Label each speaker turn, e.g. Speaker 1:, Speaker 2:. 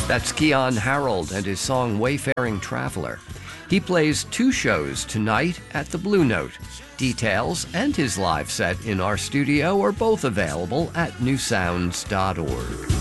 Speaker 1: That's Keon Harold and his song Wayfaring Traveler. He plays 2 shows tonight at the Blue Note. Details and his live set in our studio are both available at newsounds.org.